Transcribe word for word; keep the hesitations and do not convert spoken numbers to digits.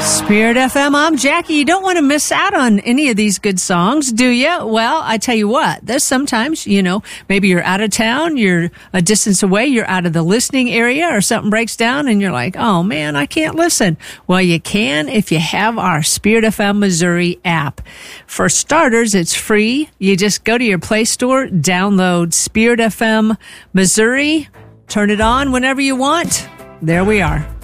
Spirit F M, I'm Jackie. You don't want to miss out on any of these good songs, do you? Well, I tell you what, there's sometimes, you know, maybe you're out of town, you're a distance away, you're out of the listening area, or something breaks down and you're like, oh man, I can't listen. Well, you can if you have our Spirit F M Missouri app. For starters, it's free. You just go to your Play Store, download Spirit F M Missouri, turn it on whenever you want. There we are.